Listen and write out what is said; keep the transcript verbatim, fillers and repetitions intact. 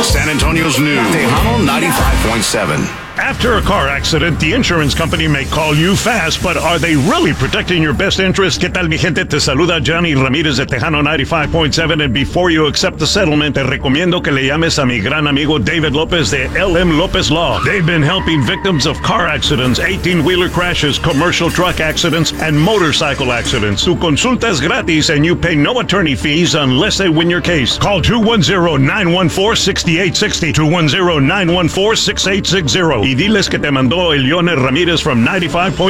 San Antonio's new Tejano ninety-five point seven. After a car accident, the insurance company may call you fast, but are they really protecting your best interest? ¿Qué tal, mi gente? Te saluda Johnny Ramírez de Tejano ninety-five point seven, and before you accept the settlement, te recomiendo que le llames a mi gran amigo David Lopez de L M Lopez Law. They've been helping victims of car accidents, eighteen-wheeler crashes, commercial truck accidents, and motorcycle accidents. Su consulta es gratis, and you pay no attorney fees unless they win your case. Call two one zero, nine one four, six eight six zero, two one zero, nine one four, six eight six zero. Y diles que te mandó Elione Ramírez from ninety-five point seven.